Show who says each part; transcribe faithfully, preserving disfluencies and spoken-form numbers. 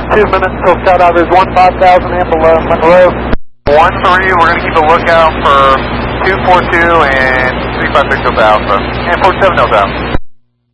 Speaker 1: two minutes till skydive is one five thousand and below Monroe.
Speaker 2: one three, we're going to keep a lookout for two four two and three five six Delta Alpha. And four seven Delta Alpha.